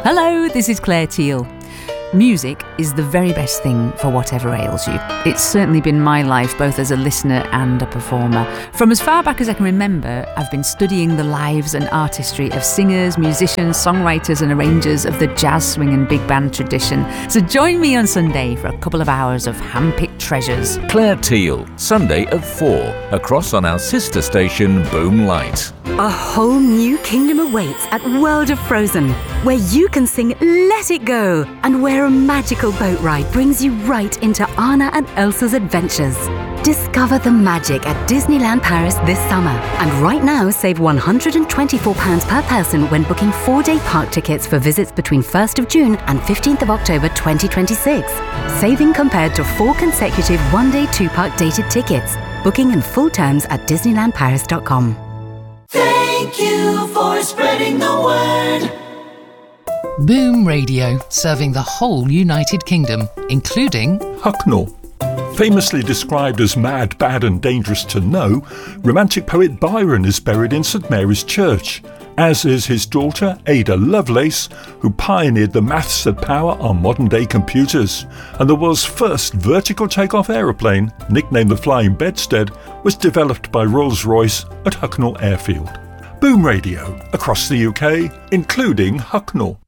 Hello, this is Claire Teal. Music is the very best thing for whatever ails you. It's certainly been my life, both as a listener and a performer. From as far back as I can remember, I've been studying the lives and artistry of singers, musicians, songwriters and arrangers of the jazz, swing and big band tradition. So join me on Sunday for a couple of hours of hand-picked treasures. Claire Teal, Sunday at 4, across on our sister station Boom Light. A whole new kingdom awaits at World of Frozen, where you can sing Let It Go, and where a magical boat ride brings you right into Anna and Elsa's adventures. Discover the magic at Disneyland Paris this summer. And right now, save £124 per person when booking 4-day park tickets for visits between 1st of June and 15th of October 2026. Saving compared to 4 consecutive 1-day 2-park dated tickets. Booking and full terms at DisneylandParis.com. Thank you for spreading the word. Boom Radio, serving the whole United Kingdom, including Hucknall. Famously described as mad, bad and dangerous to know, romantic poet Byron is buried in St Mary's Church, as is his daughter Ada Lovelace, who pioneered the maths that power our modern-day computers. And the world's first vertical takeoff aeroplane, nicknamed the Flying Bedstead, was developed by Rolls-Royce at Hucknall Airfield. Boom Radio, across the UK, including Hucknall.